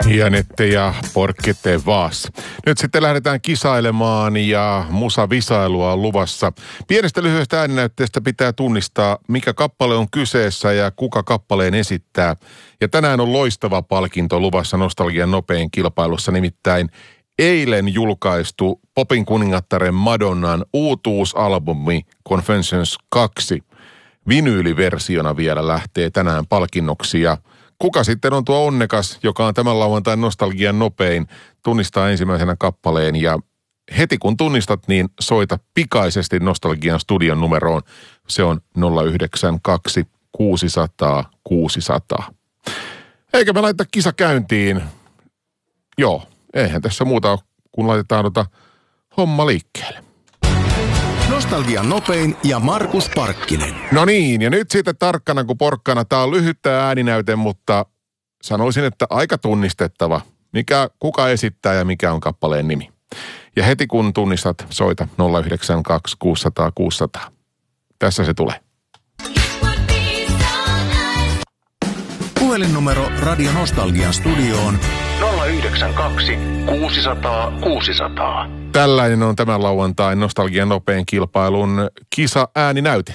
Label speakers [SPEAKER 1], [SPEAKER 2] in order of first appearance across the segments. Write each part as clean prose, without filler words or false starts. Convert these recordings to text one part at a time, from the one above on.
[SPEAKER 1] Janette ja Porkkete Vaas. Nyt sitten lähdetään kisailemaan ja musavisailua on luvassa. Pienestä lyhyestä ääninäytteestä pitää tunnistaa, mikä kappale on kyseessä ja kuka kappaleen esittää. Ja tänään on loistava palkinto luvassa Nostalgian nopein kilpailussa, nimittäin eilen julkaistu popin kuningattaren Madonnan uutuusalbumi Confessions 2. Vinyyliversiona vielä lähtee tänään palkinnoksi ja kuka sitten on tuo onnekas, joka on tämän lauantain Nostalgian nopein, tunnistaa ensimmäisenä kappaleen ja heti kun tunnistat, niin soita pikaisesti Nostalgian studion numeroon. Se on 092 600 600. Eikä me laiteta kisa käyntiin. Joo, eihän tässä muuta ole, kun laitetaan homma liikkeelle.
[SPEAKER 2] Nostalgian nopein ja Markus Parkkinen.
[SPEAKER 1] No niin, ja nyt siitä tarkkana kuin porkkana. Tää on lyhyttä ääninäyte, mutta sanoisin, että aika tunnistettava. Kuka esittää ja mikä on kappaleen nimi. Ja heti kun tunnistat, soita 092 600 600. Tässä se tulee.
[SPEAKER 2] Puhelinnumero Radio Nostalgian studioon
[SPEAKER 3] 092 600 600.
[SPEAKER 1] Tällainen on tämän lauantain Nostalgian nopein kilpailun kisa-ääninäyte.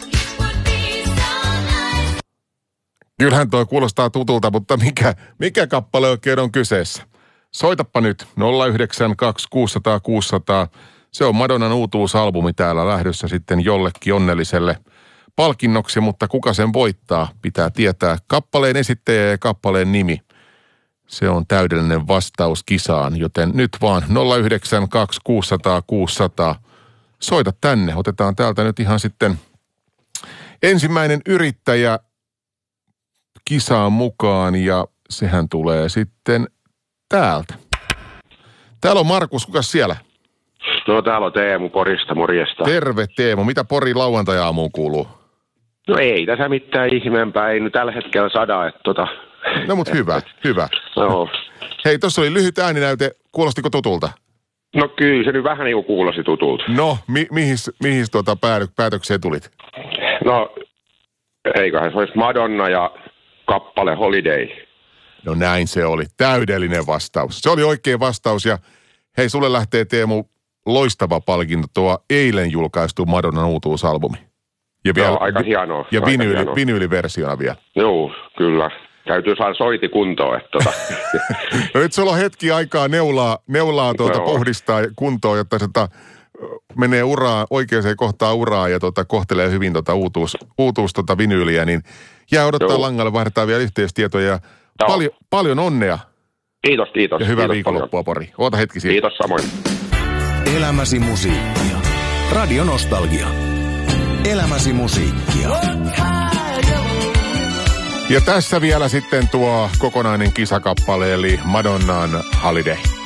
[SPEAKER 1] Kyllähän toi kuulostaa tutulta, mutta mikä kappale oikein on kyseessä? Soitappa nyt 092 600 600. Se on Madonnan uutuusalbumi täällä lähdössä sitten jollekin onnelliselle palkinnoksi, mutta kuka sen voittaa, pitää tietää kappaleen esittäjä ja kappaleen nimi. Se on täydellinen vastaus kisaan, joten nyt vaan 092 600 600. Soita tänne. Otetaan täältä nyt ihan sitten ensimmäinen yrittäjä kisaan mukaan ja sehän tulee sitten täältä. Täällä on Markus, kukas siellä?
[SPEAKER 4] No täällä on Teemu Porista, morjesta.
[SPEAKER 1] Terve Teemu, mitä Porin lauantai-aamuun kuuluu?
[SPEAKER 4] No ei tässä mitään ihmeempää, ei nyt tällä hetkellä sada, että
[SPEAKER 1] No mut hyvä.
[SPEAKER 4] No.
[SPEAKER 1] Hei, tossa oli lyhyt ääninäyte, kuulostiko tutulta?
[SPEAKER 4] No kyllä, se nyt vähän niin kuin kuulosti tutulta.
[SPEAKER 1] No, mihin päätökseen tulit?
[SPEAKER 4] No, eiköhän se olisi Madonna ja kappale Holiday.
[SPEAKER 1] No näin se oli, täydellinen vastaus. Se oli oikea vastaus ja hei, sulle lähtee Teemu loistava palkinto tuo eilen julkaistu Madonnan uutuusalbumi. Ja vielä,
[SPEAKER 4] aika hienoa.
[SPEAKER 1] Ja vinyyliversiona vielä.
[SPEAKER 4] Joo, kyllä. Täytyy saada soiti kuntoon, että
[SPEAKER 1] No nyt sulla on hetki aikaa neulaa pohdistaa kuntoon, jotta se menee oikeaan kohtaan uraa ja kohtelee hyvin uutuus vinyyliä, niin jää odottaa langalle, vaihdetaan vielä yhteistietoja. Paljon onnea.
[SPEAKER 4] Kiitos.
[SPEAKER 1] Ja hyvää
[SPEAKER 4] kiitos
[SPEAKER 1] viikonloppua, Pori. Oota hetki siitä.
[SPEAKER 4] Kiitos samoin.
[SPEAKER 2] Elämäsi musiikkia. Radio Nostalgia. Elämäsi musiikkia.
[SPEAKER 1] Ja tässä vielä sitten tuo kokonainen kisakappale, eli Madonnan Holiday.